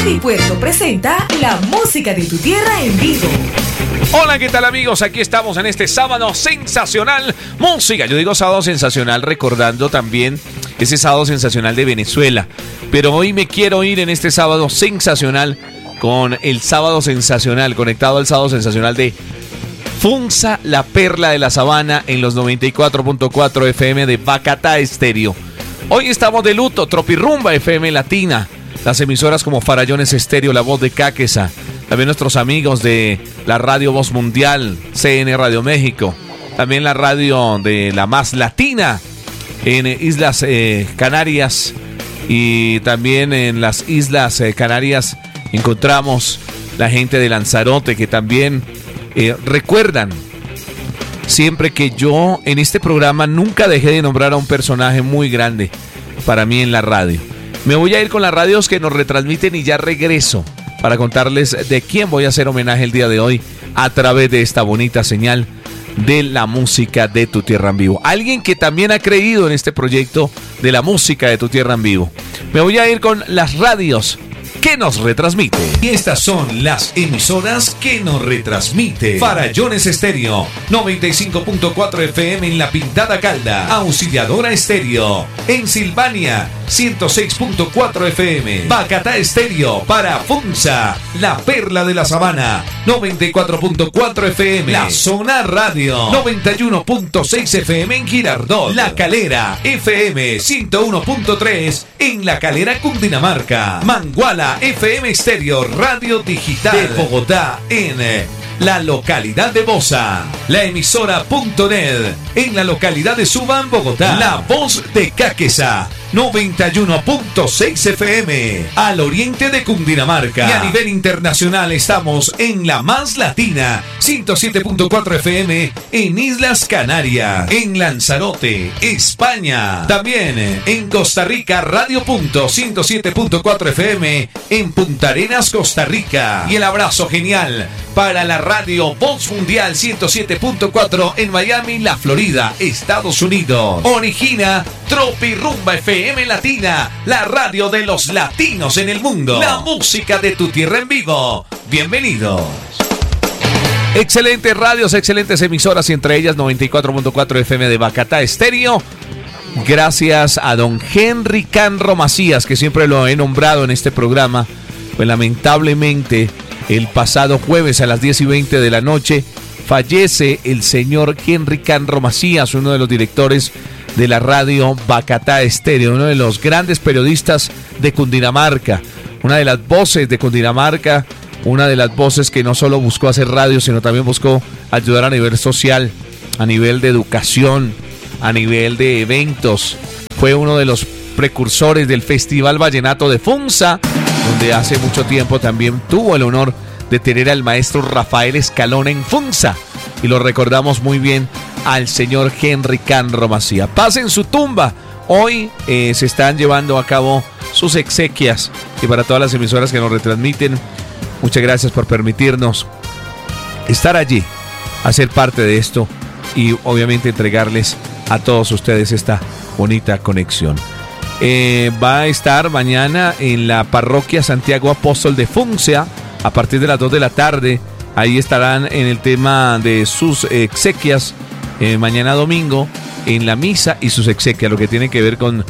Medipuerto presenta la música de tu tierra en vivo. Hola, ¿qué tal amigos? Aquí estamos en este sábado sensacional. Música, yo digo sábado sensacional recordando también ese sábado sensacional de Venezuela. Pero hoy me quiero ir en este sábado sensacional con el sábado sensacional, conectado al sábado sensacional de Funza, la perla de la sabana, en los 94.4 FM de Bacatá Estéreo. Hoy estamos de luto, Tropirrumba FM Latina, las emisoras como Farallones Estéreo, La Voz de Cáqueza, también nuestros amigos de la Radio Voz Mundial, CN Radio México, también la radio de la Más Latina en Islas Canarias, y también en las Islas Canarias encontramos la gente de Lanzarote que también recuerdan siempre que yo en este programa nunca dejé de nombrar a un personaje muy grande para mí en la radio. Me voy a ir con las radios que nos retransmiten y ya regreso para contarles de quién voy a hacer homenaje el día de hoy a través de esta bonita señal de la música de tu tierra en vivo. Alguien que también ha creído en este proyecto de la música de tu tierra en vivo. Me voy a ir con las radios que nos retransmite. Y estas son las emisoras que nos retransmite. Farallones Estéreo, 95.4 FM en La Pintada Calda. Auxiliadora Estéreo, en Silvania, 106.4 FM. Bacatá Estéreo para Funza, la perla de la sabana, 94.4 FM. La Zona Radio, 91.6 FM en Girardot. La Calera, FM 101.3 en La Calera, Cundinamarca. Manguala FM Estéreo, radio digital de Bogotá en la localidad de Bosa. La emisora .net en la localidad de Subán, Bogotá. La Voz de Cáqueza, 91.6 FM al oriente de Cundinamarca. Y a nivel internacional estamos en la Más Latina, 107.4 FM en Islas Canarias, en Lanzarote, España. También en Costa Rica, Radio Punto, 107.4 FM en Punta Arenas, Costa Rica. Y el abrazo genial para la Radio Voz Mundial 107.4 en Miami, la Florida, Estados Unidos. Origina Tropirrumba FM Latina, la radio de los latinos en el mundo. La música de tu tierra en vivo. Bienvenidos. Excelentes radios, excelentes emisoras, y entre ellas 94.4 FM de Bacatá Estéreo. Gracias a don Henry Canro Macías, que siempre lo he nombrado en este programa. Pues lamentablemente el pasado jueves a las 10:20 de la noche fallece el señor Henry Canro Macías, uno de los directores de la radio Bacatá Estéreo, uno de los grandes periodistas de Cundinamarca, una de las voces de Cundinamarca, una de las voces que no solo buscó hacer radio, sino también buscó ayudar a nivel social, a nivel de educación, a nivel de eventos. Fue uno de los precursores del Festival Vallenato de Funza, donde hace mucho tiempo también tuvo el honor de tener al maestro Rafael Escalona en Funza, y lo recordamos muy bien al señor Henry Canro Macías. Paz en su tumba. Hoy se están llevando a cabo sus exequias, y para todas las emisoras que nos retransmiten, muchas gracias por permitirnos estar allí, hacer parte de esto y obviamente entregarles a todos ustedes esta bonita conexión. Va a estar mañana en la parroquia Santiago Apóstol de Funza a partir de las 2 de la tarde. Ahí estarán en el tema de sus exequias, mañana domingo, en la misa y sus exequias, lo que tiene que ver con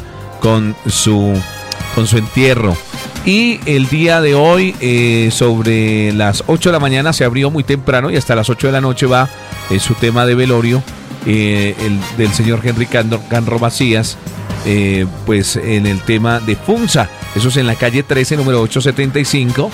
su entierro. Y el día de hoy, sobre las 8 de la mañana, se abrió muy temprano y hasta las 8 de la noche va su tema de velorio, el del señor Henry Canro Macías, pues en el tema de Funza. Eso es en la calle 13, número 875,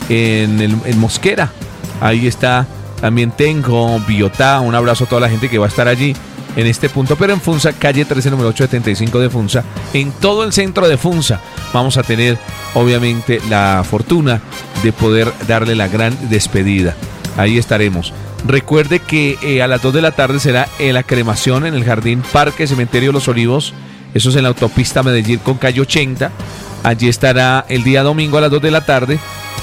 en Mosquera. Ahí está también Tenjo, Biotá. Un abrazo a toda la gente que va a estar allí en este punto, pero en Funza, calle 13, número 875 de Funza, en todo el centro de Funza. Vamos a tener obviamente la fortuna de poder darle la gran despedida. Ahí estaremos. Recuerde que a las 2 de la tarde será la cremación en el Jardín Parque Cementerio Los Olivos. Eso es en la autopista Medellín con calle 80. Allí estará el día domingo a las 2 de la tarde.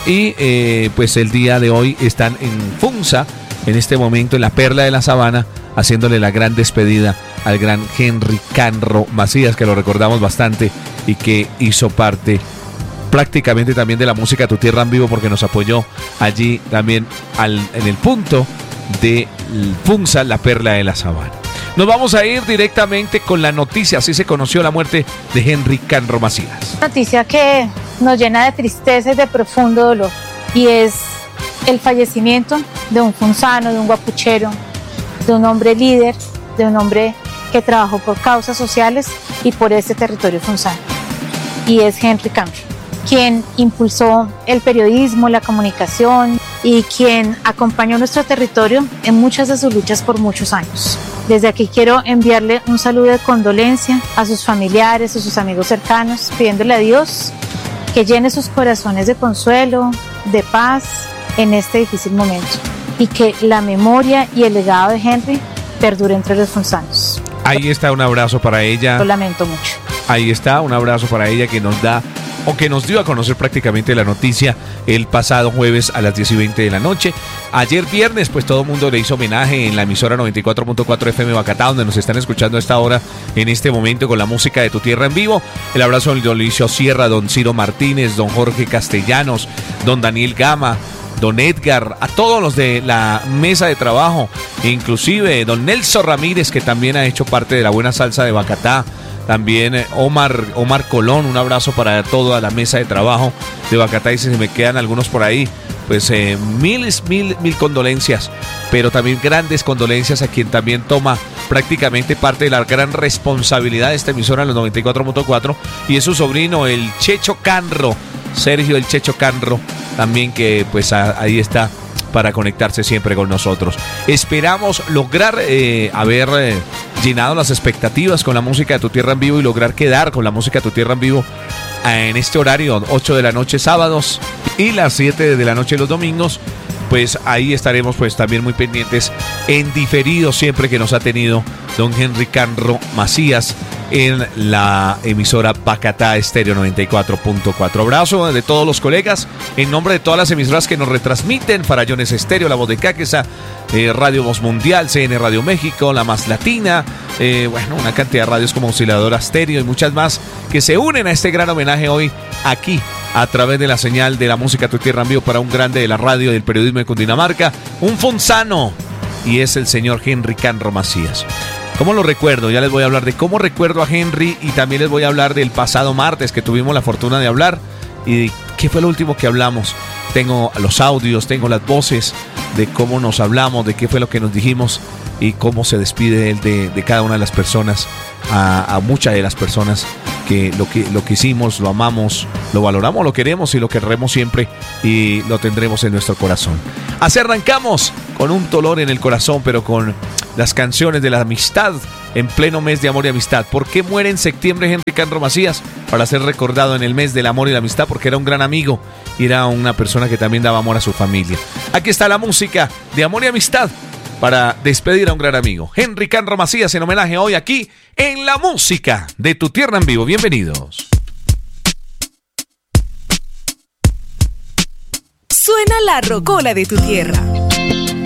Y pues el día de hoy están en Funza, en este momento en la perla de la sabana, haciéndole la gran despedida al gran Henry Canro Macías, que lo recordamos bastante y que hizo parte prácticamente también de la música Tu Tierra en Vivo, porque nos apoyó allí también en el punto de Funza, la perla de la sabana. Nos vamos a ir directamente con la noticia. Así se conoció la muerte de Henry Canro Macías. Noticia que nos llena de tristeza y de profundo dolor, y es el fallecimiento de un funzano, de un guapuchero, de un hombre líder, de un hombre que trabajó por causas sociales y por este territorio funzano, y es Henry Canro, quien impulsó el periodismo, la comunicación y quien acompañó nuestro territorio en muchas de sus luchas por muchos años. Desde aquí quiero enviarle un saludo de condolencia a sus familiares, a sus amigos cercanos, pidiéndole a Dios que llene sus corazones de consuelo, de paz en este difícil momento, y que la memoria y el legado de Henry perdure entre los funzanos. Ahí está un abrazo para ella. Lo lamento mucho. Ahí está un abrazo para ella, que nos da, o que nos dio a conocer prácticamente la noticia el pasado jueves a las 10:20 de la noche. Ayer viernes, pues todo el mundo le hizo homenaje en la emisora 94.4 FM Bacatá, donde nos están escuchando a esta hora, en este momento, con la música de Tu Tierra en Vivo. El abrazo de don Lucio Sierra, don Ciro Martínez, don Jorge Castellanos, don Daniel Gama, don Edgar, a todos los de la mesa de trabajo, inclusive don Nelson Ramírez, que también ha hecho parte de la buena salsa de Bacatá. También Omar Colón, un abrazo para toda la mesa de trabajo de Bacatá, y si se me quedan algunos por ahí, pues mil condolencias, pero también grandes condolencias a quien también toma prácticamente parte de la gran responsabilidad de esta emisora en los 94.4, y es su sobrino, el Checho Canro, Sergio el Checho Canro, también, que pues ahí está para conectarse siempre con nosotros. Esperamos lograr haber llenado las expectativas con la música de Tu Tierra en Vivo, y lograr quedar con la música de Tu Tierra en Vivo en este horario, 8 de la noche sábados y las 7 de la noche los domingos. Pues ahí estaremos pues también muy pendientes en diferido, siempre que nos ha tenido don Henry Canro Macías en la emisora Bacatá Estéreo 94.4. Abrazo de todos los colegas, en nombre de todas las emisoras que nos retransmiten: Farallones Estéreo, La Voz de Cáqueza, Radio Voz Mundial, CN Radio México, La Más Latina, bueno, una cantidad de radios como Osciladora Estéreo y muchas más, que se unen a este gran homenaje hoy aquí a través de la señal de la música Tu Tierra en Vivo, para un grande de la radio y del periodismo de Cundinamarca, un funzano, y es el señor Henry Canro Macías. ¿Cómo lo recuerdo? Ya les voy a hablar de cómo recuerdo a Henry, y también les voy a hablar del pasado martes, que tuvimos la fortuna de hablar, y de qué fue lo último que hablamos. Tengo los audios, tengo las voces de cómo nos hablamos, de qué fue lo que nos dijimos, y cómo se despide él de cada una de las personas, a muchas de las personas que lo que hicimos, lo amamos, lo valoramos, lo queremos y lo querremos siempre, y lo tendremos en nuestro corazón. Así arrancamos, con un dolor en el corazón, pero con las canciones de la amistad, en pleno mes de amor y amistad. ¿Por qué muere en septiembre Henry Canro Macías? Para ser recordado en el mes del amor y la amistad, porque era un gran amigo y era una persona que también daba amor a su familia. Aquí está la música de amor y amistad para despedir a un gran amigo, Henry Canro Macías, en homenaje hoy aquí en la música de Tu Tierra en Vivo. Bienvenidos. Suena la rocola de tu tierra.